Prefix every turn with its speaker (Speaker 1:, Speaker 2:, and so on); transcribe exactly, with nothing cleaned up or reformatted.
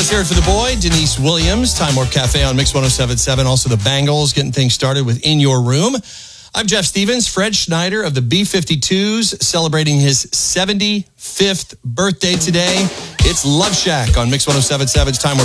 Speaker 1: Let's hear it for the boy, Denise Williams, Time Warp Cafe on Mix one oh seven point seven. Also the Bangles, getting things started with In Your Room. I'm Jeff Stevens. Fred Schneider of the B fifty-twos celebrating his seventy-fifth birthday today. It's Love Shack on Mix one oh seven point seven's Time Warp